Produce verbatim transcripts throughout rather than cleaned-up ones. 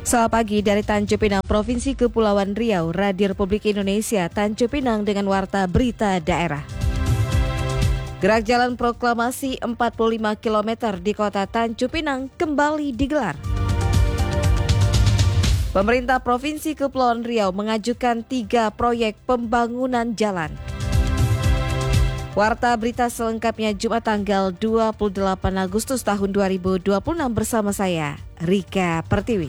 Selamat pagi dari Tanjung Pinang, Provinsi Kepulauan Riau, Radio Republik Indonesia, Tanjung Pinang dengan Warta Berita Daerah. Gerak jalan proklamasi empat puluh lima kilometer di kota Tanjung Pinang kembali digelar. Pemerintah Provinsi Kepulauan Riau mengajukan tiga proyek pembangunan jalan. Warta berita selengkapnya Jumat tanggal dua puluh delapan Agustus tahun dua ribu dua puluh enam bersama saya, Rika Pertiwi.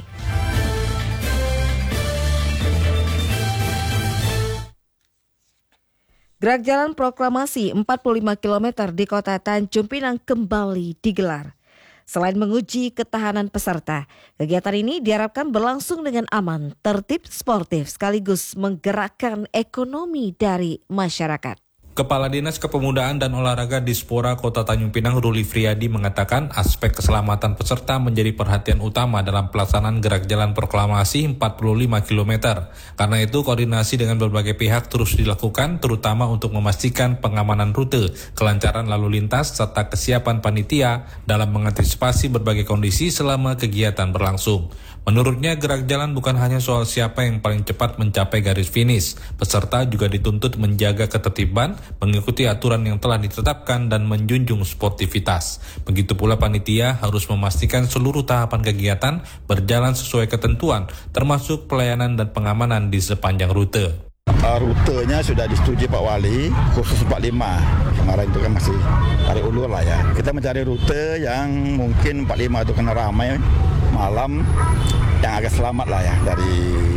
Gerak jalan proklamasi empat puluh lima kilometer di kota Tanjung Pinang kembali digelar. Selain menguji ketahanan peserta, kegiatan ini diharapkan berlangsung dengan aman, tertib, sportif, sekaligus menggerakkan ekonomi dari masyarakat. Kepala Dinas Kepemudaan dan Olahraga Dispora Kota Tanjung Pinang, Ruli Friadi, mengatakan aspek keselamatan peserta menjadi perhatian utama dalam pelaksanaan gerak jalan proklamasi empat puluh lima kilometer. Karena itu, koordinasi dengan berbagai pihak terus dilakukan, terutama untuk memastikan pengamanan rute, kelancaran lalu lintas, serta kesiapan panitia dalam mengantisipasi berbagai kondisi selama kegiatan berlangsung. Menurutnya, gerak jalan bukan hanya soal siapa yang paling cepat mencapai garis finish. Peserta juga dituntut menjaga ketertiban, mengikuti aturan yang telah ditetapkan, dan menjunjung sportivitas. Begitu pula panitia harus memastikan seluruh tahapan kegiatan berjalan sesuai ketentuan, termasuk pelayanan dan pengamanan di sepanjang rute. Uh, rutenya sudah disetujui Pak Wali, khusus empat puluh lima. Kemarin itu kan masih tarik ulur lah ya. Kita mencari rute yang mungkin empat puluh lima itu kena ramai malam, yang agak selamat lah ya dari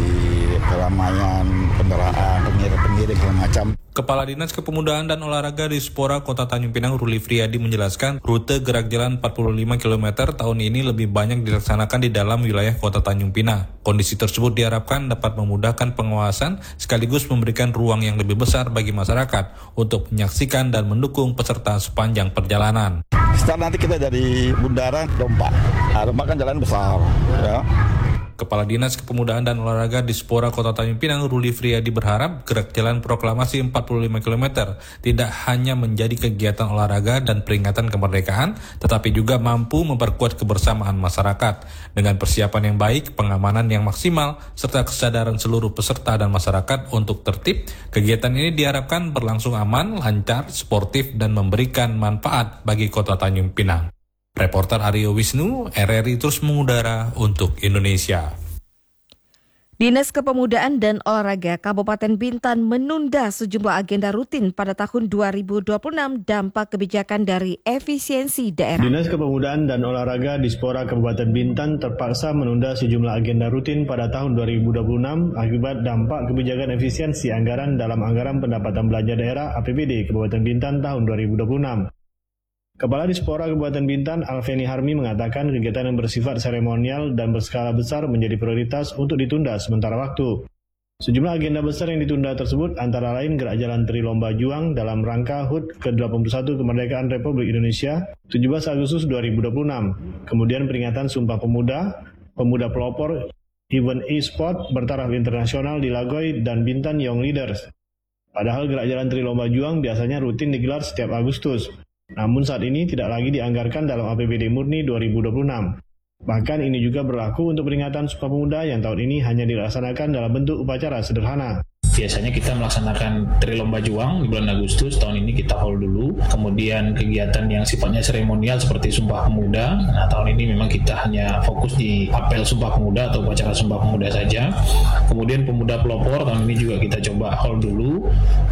keramaian kendaraan, pengiring-pengiring segala macam. Kepala Dinas Kepemudaan dan Olahraga Dispora Kota Tanjung Pinang, Ruli Friadi, menjelaskan rute gerak jalan empat puluh lima kilometer tahun ini lebih banyak dilaksanakan di dalam wilayah Kota Tanjung Pinang. Kondisi tersebut diharapkan dapat memudahkan pengawasan sekaligus memberikan ruang yang lebih besar bagi masyarakat untuk menyaksikan dan mendukung peserta sepanjang perjalanan. Start nanti kita dari Bundaran Dompak. Nah, Dompak kan jalan besar, ya. Kepala Dinas Kepemudaan dan Olahraga Dispora Kota Tanjung Pinang, Ruli Friadi, berharap gerak jalan proklamasi empat puluh lima kilometer tidak hanya menjadi kegiatan olahraga dan peringatan kemerdekaan, tetapi juga mampu memperkuat kebersamaan masyarakat. Dengan persiapan yang baik, pengamanan yang maksimal, serta kesadaran seluruh peserta dan masyarakat untuk tertib, kegiatan ini diharapkan berlangsung aman, lancar, sportif, dan memberikan manfaat bagi Kota Tanjung Pinang. Reporter Aryo Wisnu, R R I terus mengudara untuk Indonesia. Dinas Kepemudaan dan Olahraga Kabupaten Bintan menunda sejumlah agenda rutin pada tahun dua ribu dua puluh enam dampak kebijakan dari efisiensi daerah. Dinas Kepemudaan dan Olahraga Dispora Kabupaten Bintan terpaksa menunda sejumlah agenda rutin pada tahun dua ribu dua puluh enam akibat dampak kebijakan efisiensi anggaran dalam Anggaran Pendapatan Belanja Daerah A P B D Kabupaten Bintan tahun dua ribu dua puluh enam. Kepala Dispora Kabupaten Bintan, Alveni Harmi, mengatakan kegiatan yang bersifat seremonial dan berskala besar menjadi prioritas untuk ditunda sementara waktu. Sejumlah agenda besar yang ditunda tersebut antara lain gerak jalan Tri Lomba Juang dalam rangka H U T ke delapan puluh satu Kemerdekaan Republik Indonesia tujuh belas Agustus dua ribu dua puluh enam, kemudian peringatan Sumpah Pemuda, Pemuda Pelopor, event e-sport bertaraf internasional di Lagoy, dan Bintan Young Leaders. Padahal gerak jalan Tri Lomba Juang biasanya rutin digelar setiap Agustus. Namun saat ini tidak lagi dianggarkan dalam A P B D murni dua ribu dua puluh enam. Bahkan ini juga berlaku untuk peringatan Sumpah Pemuda yang tahun ini hanya dilaksanakan dalam bentuk upacara sederhana. Biasanya kita melaksanakan Tri Lomba Juang di bulan Agustus, tahun ini kita hold dulu. Kemudian kegiatan yang sifatnya seremonial seperti Sumpah Pemuda, nah tahun ini memang kita hanya fokus di apel Sumpah Pemuda atau upacara Sumpah Pemuda saja. Kemudian Pemuda Pelopor tahun ini juga kita coba hold dulu.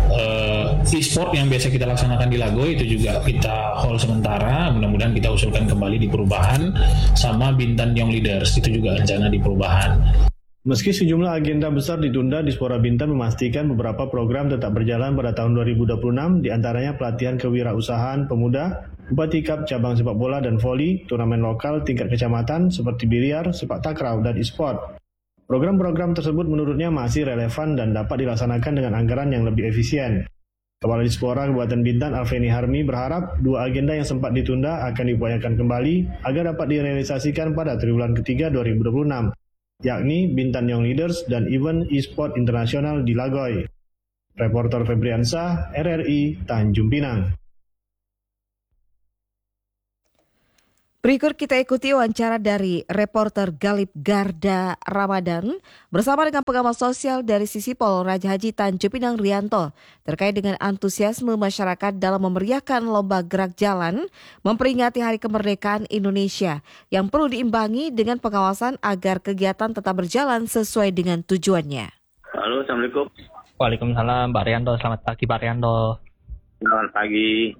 Uh, e-sport yang biasa kita laksanakan di Lagoy itu juga kita hold sementara, mudah-mudahan kita usulkan kembali di Perubahan. Sama Bintan Young Leaders itu juga rencana di Perubahan. Meski sejumlah agenda besar ditunda, Dispora Bintan memastikan beberapa program tetap berjalan pada tahun dua ribu dua puluh enam, diantaranya pelatihan kewirausahaan pemuda, Bupati Cup cabang sepak bola dan voli, turnamen lokal tingkat kecamatan seperti biliar, sepak takraw, dan e-sport. Program-program tersebut menurutnya masih relevan dan dapat dilaksanakan dengan anggaran yang lebih efisien. Kepala Dispora Kabupaten Bintan, Alveni Harmi, berharap dua agenda yang sempat ditunda akan diupayakan kembali agar dapat direalisasikan pada triwulan ketiga dua ribu dua puluh enam. Yakni Bintan Young Leaders dan event e-sport internasional di Lagoy. Reporter Febriansyah, R R I, Tanjung Pinang. Berikut kita ikuti wawancara dari reporter Galip Garda Ramadan bersama dengan pengamat sosial dari Sisipol Raja Haji Tanjung Pinang Rianto terkait dengan antusiasme masyarakat dalam memeriahkan lomba gerak jalan memperingati Hari Kemerdekaan Indonesia yang perlu diimbangi dengan pengawasan agar kegiatan tetap berjalan sesuai dengan tujuannya. Halo, Assalamualaikum. Waalaikumsalam, Pak Rianto. Selamat pagi, Pak Rianto. Selamat pagi.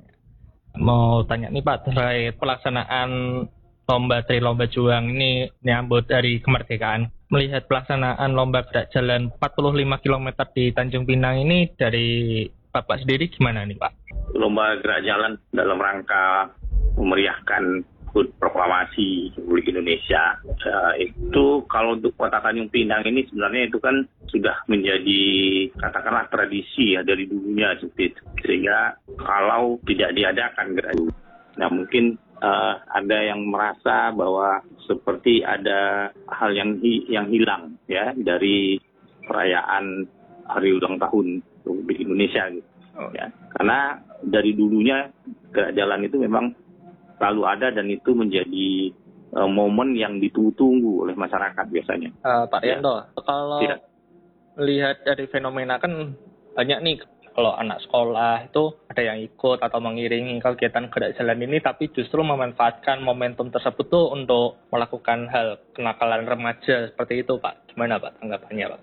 Mau tanya nih Pak, terkait pelaksanaan lomba Tri Lomba Juang ini nyambut Hari Kemerdekaan. Melihat pelaksanaan lomba gerak jalan empat puluh lima kilometer di Tanjung Pinang ini dari Bapak sendiri gimana nih Pak? Lomba gerak jalan dalam rangka memeriahkan H U T Proklamasi Republik Indonesia. Ya, itu kalau untuk Kota Tanjung Pinang ini sebenarnya itu kan sudah menjadi katakanlah tradisi ya dari dulunya seperti itu. Sehingga kalau tidak diadakan gerak jalan, nah mungkin uh, ada yang merasa bahwa seperti ada hal yang hi- yang hilang ya dari perayaan hari ulang tahun Republik Indonesia gitu. Oh. Ya, karena dari dulunya gerak jalan itu memang selalu ada dan itu menjadi uh, momen yang ditunggu-tunggu oleh masyarakat biasanya. Uh, Pak Rianto, ya. Kalau ya. lihat dari fenomena kan banyak nih kalau anak sekolah itu ada yang ikut atau mengiringi kegiatan gerak jalan ini tapi justru memanfaatkan momentum tersebut tuh untuk melakukan hal kenakalan remaja seperti itu Pak. Gimana Pak tanggapannya Pak?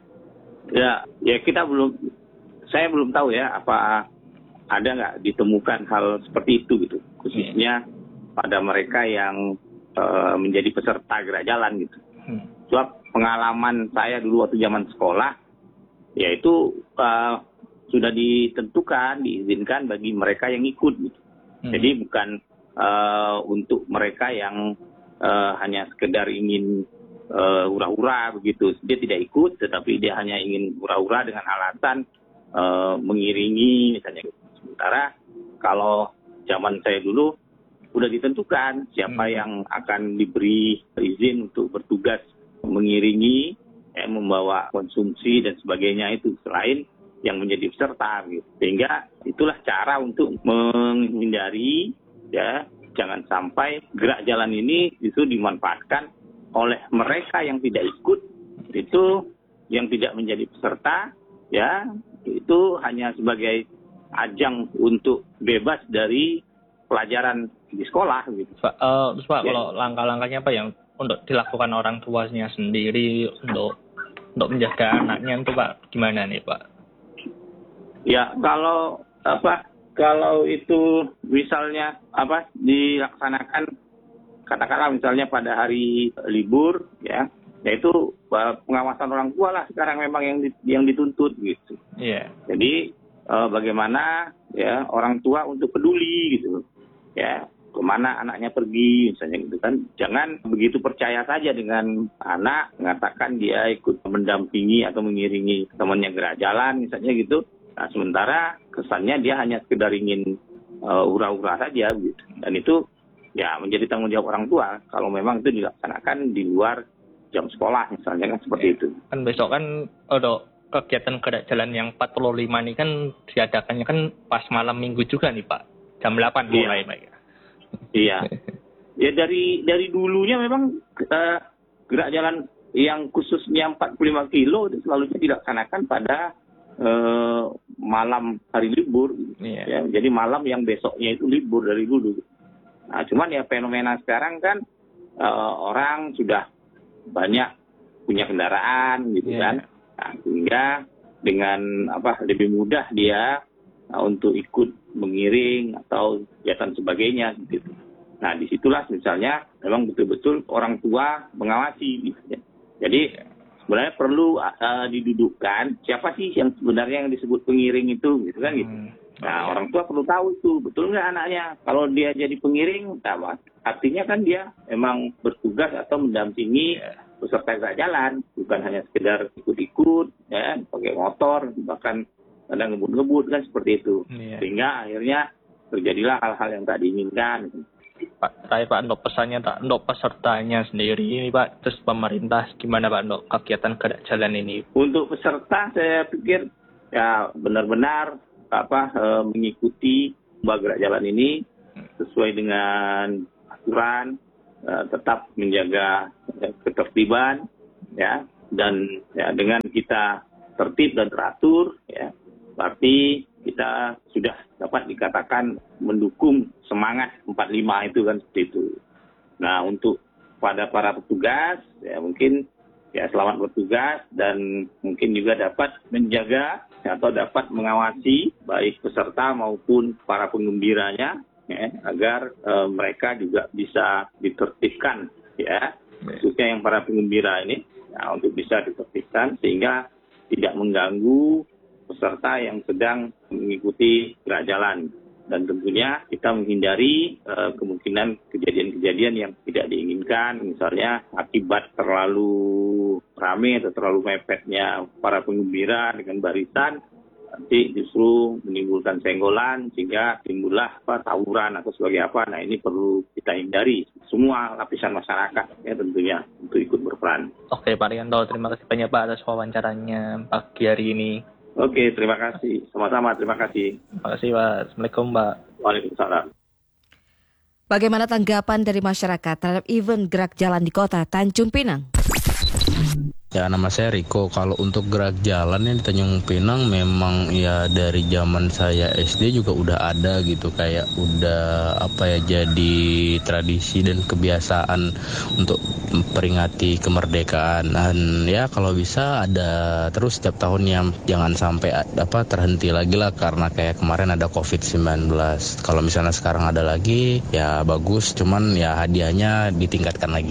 Ya, ya kita belum, saya belum tahu ya apa ada nggak ditemukan hal seperti itu gitu, khususnya hmm. pada mereka yang uh, menjadi peserta gerak jalan gitu. Hmm. Sebab pengalaman saya dulu waktu zaman sekolah, yaitu uh, sudah ditentukan, diizinkan bagi mereka yang ikut gitu. Hmm. Jadi bukan uh, untuk mereka yang uh, hanya sekedar ingin uh, hura-hura begitu. Dia tidak ikut, tetapi dia hanya ingin hura-hura dengan alasan uh, mengiringi misalnya. Sementara kalau zaman saya dulu sudah ditentukan siapa hmm. yang akan diberi izin untuk bertugas mengiringi, eh, membawa konsumsi dan sebagainya itu selain yang menjadi peserta gitu. Sehingga itulah cara untuk menghindari ya jangan sampai gerak jalan ini itu dimanfaatkan oleh mereka yang tidak ikut, itu yang tidak menjadi peserta ya itu hanya sebagai ajang untuk bebas dari pelajaran di sekolah gitu. Pak, uh, Pak ya. Kalau langkah-langkahnya apa yang untuk dilakukan orang tuanya sendiri untuk untuk menjaga anaknya itu Pak gimana nih Pak? Ya kalau apa kalau itu misalnya apa dilaksanakan katakanlah misalnya pada hari libur ya, yaitu pengawasan orang tua lah sekarang memang yang yang dituntut gitu. Iya. Yeah. Jadi Uh, bagaimana ya orang tua untuk peduli gitu ya kemana anaknya pergi misalnya gitu kan, jangan begitu percaya saja dengan anak mengatakan dia ikut mendampingi atau mengiringi temannya gerak jalan misalnya gitu. Nah sementara kesannya dia hanya sekedar ingin uh, hura-hura saja gitu, dan itu ya menjadi tanggung jawab orang tua kalau memang itu dilaksanakan di luar jam sekolah misalnya kan seperti ya. Itu kan besok kan ada kegiatan gerak jalan yang empat puluh lima ini kan diadakannya kan pas malam minggu juga nih Pak. Jam delapan mulai Pak. Iya. Ya dari dari dulunya memang uh, gerak jalan yang khususnya empat puluh lima kilo itu selalu dilaksanakan pada uh, malam hari libur. Iya. Ya, jadi malam yang besoknya itu libur dari dulu. Nah, cuman ya fenomena sekarang kan uh, orang sudah banyak punya kendaraan gitu iya. kan. Nah, sehingga dengan apa lebih mudah dia nah, untuk ikut mengiring atau kegiatan sebagainya gitu. Nah disitulah misalnya memang betul-betul orang tua mengawasi gitu ya. Jadi sebenarnya perlu uh, didudukkan siapa sih yang sebenarnya yang disebut pengiring itu gitu kan gitu. Hmm. Nah orang tua perlu tahu itu betul nggak anaknya. Kalau dia jadi pengiring, nah, artinya kan dia memang bertugas atau mendampingi yeah. peserta gerak jalan, bukan hanya sekedar ikut-ikut, ya, pakai motor, bahkan kadang ngebut-ngebut kan seperti itu. Yeah. Sehingga akhirnya terjadilah hal-hal yang tak diinginkan. Pak, saya Pak untuk pesannya tak untuk pesertanya sendiri ini Pak, terus pemerintah gimana Pak untuk kegiatan gerak jalan ini? Untuk peserta saya pikir ya benar-benar apa e, mengikuti lomba gerak jalan ini sesuai dengan aturan, uh, tetap menjaga uh, ketertiban, ya, dan ya, dengan kita tertib dan teratur, ya, berarti kita sudah dapat dikatakan mendukung semangat empat puluh lima itu kan seperti itu. Nah, untuk pada para petugas, ya mungkin ya selamat bertugas dan mungkin juga dapat menjaga ya, atau dapat mengawasi baik peserta maupun para penggembiranya, ya, agar eh, mereka juga bisa ditertibkan, ya, khususnya yang para penggembira ini, ya, untuk bisa ditertibkan sehingga tidak mengganggu peserta yang sedang mengikuti gerak jalan. Dan tentunya kita menghindari uh, kemungkinan kejadian-kejadian yang tidak diinginkan, misalnya akibat terlalu ramai atau terlalu mepetnya para penggembira dengan barisan, nanti justru menimbulkan senggolan sehingga timbullah apa, tawuran atau sebagai apa. Nah, ini perlu kita hindari. Semua lapisan masyarakat ya tentunya untuk ikut berperan. Oke Pak Rianto, terima kasih banyak Pak atas wawancaranya pagi hari ini. Oke, terima kasih. Sama-sama, terima kasih. Terima kasih Pak. Assalamualaikum Pak. Waalaikumsalam. Bagaimana tanggapan dari masyarakat terhadap event gerak jalan di kota Tanjung Pinang? Ya, nama saya Riko. Kalau untuk gerak jalan yang di Tanjung Pinang memang ya dari zaman saya S D juga udah ada gitu, kayak udah apa ya, jadi tradisi dan kebiasaan untuk memperingati kemerdekaan. Dan ya kalau bisa ada terus setiap tahunnya, jangan sampai apa terhenti lagi lah karena kayak kemarin ada covid sembilan belas. Kalau misalnya sekarang ada lagi ya bagus, cuman ya hadiahnya ditingkatkan lagi.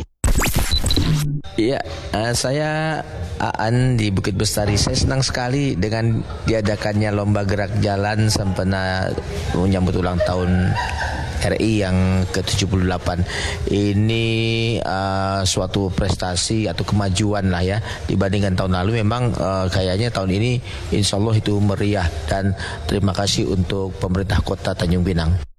Iya, uh, saya Aan di Bukit Bestari. Saya senang sekali dengan diadakannya lomba gerak jalan sempena menyambut ulang tahun R I yang ke tujuh puluh delapan. Ini uh, suatu prestasi atau kemajuan lah ya dibandingkan tahun lalu. Memang uh, kayaknya tahun ini insya Allah itu meriah, dan terima kasih untuk pemerintah kota Tanjung Pinang.